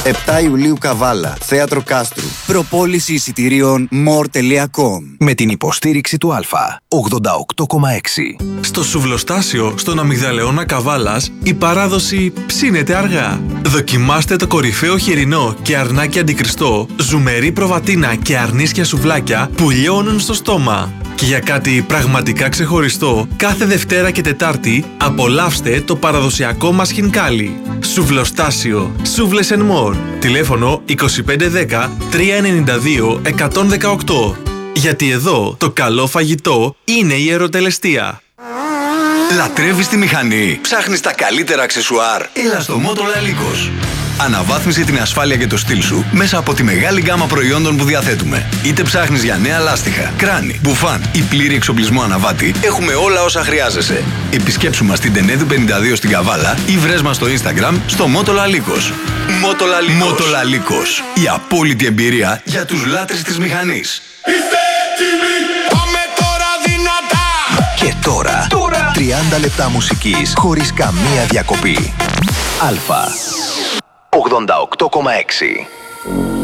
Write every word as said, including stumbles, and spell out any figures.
επτά Ιουλίου Καβάλα, Θέατρο Κάστρου. Προπόληση εισιτηρίων more τελεία com. Με την υποστήριξη του Αλφα ογδόντα οκτώ κόμμα έξι. Στο Σουβλοστάσιο, στον Αμυγδαλεώνα Καβάλας, η παράδοση ψήνεται αργά. Δοκιμάστε το κορυφαίο χοιρινό και αρνάκι αντικριστό, ζουμερή προβατίνα και αρνίσια σουβλάκια που λιώνουν στο στόμα. Και για κάτι πραγματικά ξεχωριστό, κάθε Δευτέρα και Τετάρτη απολαύστε το παραδοσιακό μας χινκάλι. Σουβλοστάσιο, Σούβλες and More. Τηλέφωνο είκοσι πέντε δέκα τριακόσια ενενήντα δύο εκατόν δεκαοκτώ. Γιατί εδώ το καλό φαγητό είναι η ερωτελεστία. Λατρεύεις τη μηχανή? Ψάχνεις τα καλύτερα αξεσουάρ? Έλα στο Motola Λύκος. Αναβάθμισε την ασφάλεια και το στυλ σου μέσα από τη μεγάλη γκάμα προϊόντων που διαθέτουμε. Είτε ψάχνεις για νέα λάστιχα, κράνη, μπουφάν ή πλήρη εξοπλισμό αναβάτη, έχουμε όλα όσα χρειάζεσαι. Επισκέψου μας στην Τενέδου πενήντα δύο στην Καβάλα ή βρες μας στο Instagram στο Motola Λύκος. Motola Λύκος. Motola Λύκος. Η απόλυτη εμπειρία για τους λάτρεις της μηχανής. Και τώρα, τώρα, τριάντα λεπτά μουσικής χωρίς καμία διακοπή. Αλφα ογδόντα οκτώ κόμμα έξι.